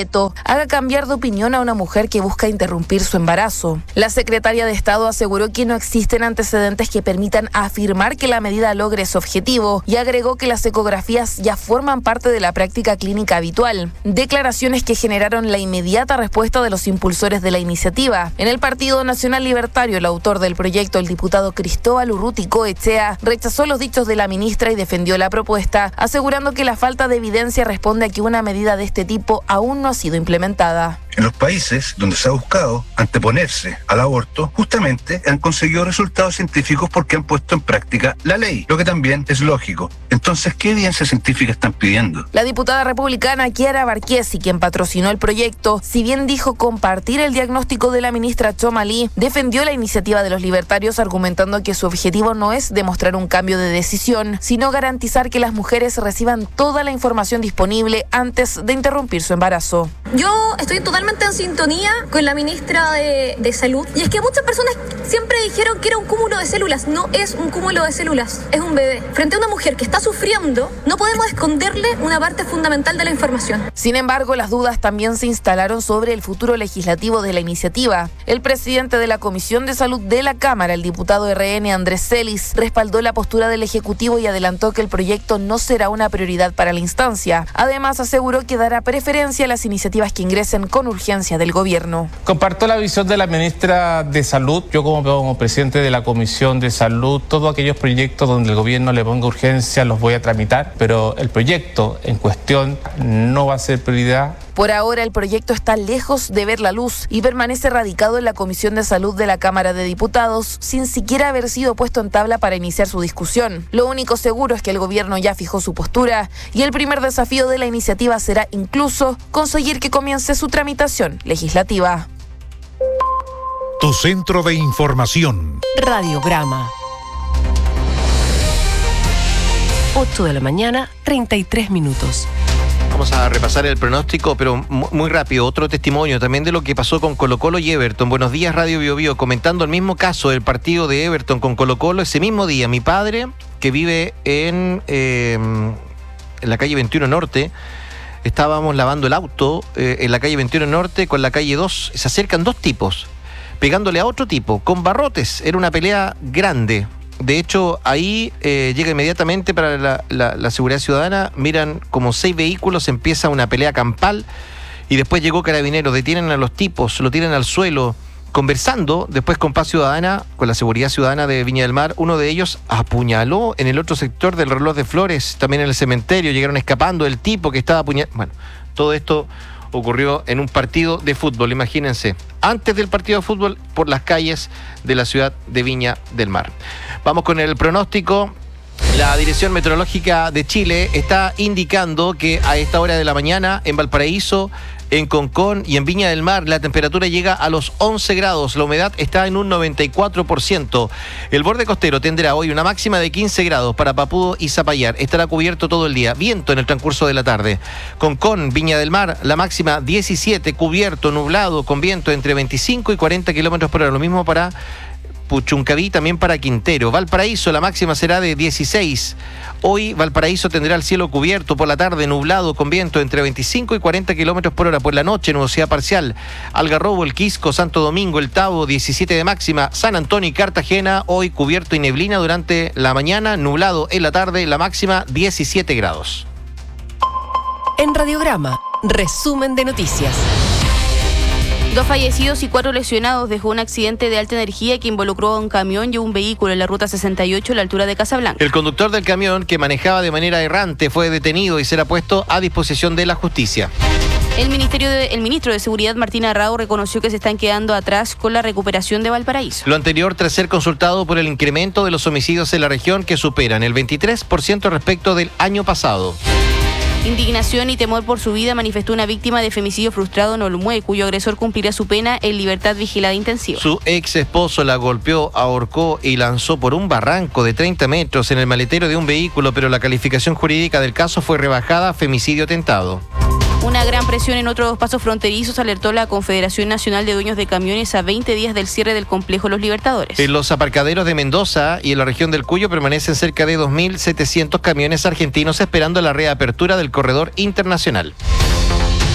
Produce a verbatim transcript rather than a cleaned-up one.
feto haga cambiar de opinión a una mujer que busca interrumpir su embarazo. La secretaria de Estado aseguró que no existen antecedentes que permitan afirmar que la medida logre su objetivo y agregó que las ecografías ya forman parte de la práctica clínica habitual. Declaraciones que generaron la inmediata respuesta de los impulsores de la iniciativa. En el Partido Nacional Libertario, el autor del proyecto, el diputado Cristóbal Urruti Coechea, rechazó los dichos de la ministra y defendió la propuesta, asegurando que la falta de evidencia responde a que una medida de este tipo aún no ha sido implementada. En los países donde se ha buscado anteponerse al aborto, justamente han conseguido resultados científicos porque han puesto en práctica la ley, lo que también es lógico. Entonces, ¿qué evidencia científica están pidiendo? La diputada republicana Chiara Barquesi, quien patrocinó el proyecto, si bien dijo compartir el diagnóstico de la ministra Txomalí, defendió la iniciativa de los libertarios argumentando que su objetivo no es demostrar un cambio de decisión, sino garantizar que las mujeres reciban toda la información disponible antes de interrumpir su embarazo. Yo estoy totalmente en sintonía con la ministra de, de Salud. Y es que muchas personas siempre dijeron que era un cúmulo de células. No es un cúmulo de células, es un bebé. Frente a una mujer que está sufriendo, no podemos esconderle una parte fundamental de la información. Sin embargo, las dudas también se instalaron sobre el futuro legislativo de la iniciativa. El presidente de la Comisión de Salud de la Cámara, el diputado R N Andrés Celis, respaldó la postura del Ejecutivo y adelantó que el proyecto no será una prioridad para la instancia. Además, aseguró que dará preferencia a las iniciativas que ingresen con urgencia del gobierno. Comparto la visión de la ministra de Salud. Yo como, como presidente de la Comisión de Salud, todos aquellos proyectos donde el gobierno le ponga urgencia los voy a tramitar, pero el proyecto en cuestión no va a ser prioridad. Por ahora, el proyecto está lejos de ver la luz y permanece radicado en la Comisión de Salud de la Cámara de Diputados, sin siquiera haber sido puesto en tabla para iniciar su discusión. Lo único seguro es que el gobierno ya fijó su postura y el primer desafío de la iniciativa será incluso conseguir que comience su tramitación legislativa. Tu centro de información. Radiograma. ocho de la mañana, treinta y tres minutos. Vamos a repasar el pronóstico, pero muy rápido. Otro testimonio también de lo que pasó con Colo-Colo y Everton. Buenos días, Radio Bio Bio. Comentando el mismo caso del partido de Everton con Colo-Colo. Ese mismo día, mi padre, que vive en, eh, en la calle veintiuno Norte, estábamos lavando el auto eh, en la calle veintiuno Norte con la calle dos. Se acercan dos tipos, pegándole a otro tipo, con barrotes. Era una pelea grande. De hecho, ahí eh, llega inmediatamente para la, la, la seguridad ciudadana, miran como seis vehículos, empieza una pelea campal y después llegó Carabineros, detienen a los tipos, lo tiran al suelo, conversando después con Paz Ciudadana, con la seguridad ciudadana de Viña del Mar. Uno de ellos apuñaló en el otro sector del Reloj de Flores, también en el cementerio, llegaron escapando el tipo que estaba apuñalado. Bueno, todo esto ocurrió en un partido de fútbol, imagínense, antes del partido de fútbol por las calles de la ciudad de Viña del Mar. Vamos con el pronóstico. La Dirección Meteorológica de Chile está indicando que a esta hora de la mañana en Valparaíso, en Concón y en Viña del Mar la temperatura llega a los once grados, la humedad está en un noventa y cuatro por ciento. El borde costero tendrá hoy una máxima de quince grados para Papudo y Zapallar, estará cubierto todo el día, viento en el transcurso de la tarde. Concón, Viña del Mar, la máxima diecisiete, cubierto, nublado, con viento entre veinticinco y cuarenta kilómetros por hora, lo mismo para Puchuncaví, también para Quintero. Valparaíso, la máxima será de dieciséis. Hoy Valparaíso tendrá el cielo cubierto, por la tarde nublado con viento entre veinticinco y cuarenta kilómetros por hora. Por la noche nubosidad parcial. Algarrobo, El Quisco, Santo Domingo, El Tabo, diecisiete de máxima. San Antonio y Cartagena, hoy cubierto y neblina durante la mañana, nublado en la tarde, la máxima diecisiete grados. En Radiograma, resumen de noticias. Dos fallecidos y cuatro lesionados dejó un accidente de alta energía que involucró a un camión y un vehículo en la ruta sesenta y ocho a la altura de Casablanca. El conductor del camión, que manejaba de manera errante, fue detenido y será puesto a disposición de la justicia. El, ministerio de, el ministro de Seguridad, Martín Arrao, reconoció que se están quedando atrás con la recuperación de Valparaíso. Lo anterior tras ser consultado por el incremento de los homicidios en la región, que superan el veintitrés por ciento respecto del año pasado. Indignación y temor por su vida manifestó una víctima de femicidio frustrado en Olmué, cuyo agresor cumplirá su pena en libertad vigilada intensiva. Su ex esposo la golpeó, ahorcó y lanzó por un barranco de treinta metros en el maletero de un vehículo, pero la calificación jurídica del caso fue rebajada a femicidio tentado. Una gran presión en otros pasos fronterizos alertó la Confederación Nacional de Dueños de Camiones a veinte días del cierre del complejo Los Libertadores. En los aparcaderos de Mendoza y en la región del Cuyo permanecen cerca de dos mil setecientos camiones argentinos esperando la reapertura del corredor internacional.